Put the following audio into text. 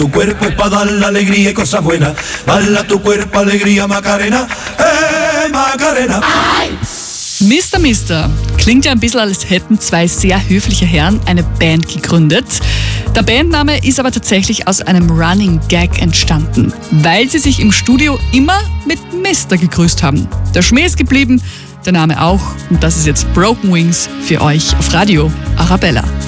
Tu cuerpo es pa' dar la alegría y cosas buenas. Bala tu cuerpo, alegría, Macarena. Macarena. Mr. Mister klingt ja ein bisschen, als hätten zwei sehr höfliche Herren eine Band gegründet. Der Bandname ist aber tatsächlich aus einem Running Gag entstanden, weil sie sich im Studio immer mit Mister gegrüßt haben. Der Schmäh ist geblieben, der Name auch. Und das ist jetzt Broken Wings für euch auf Radio Arabella.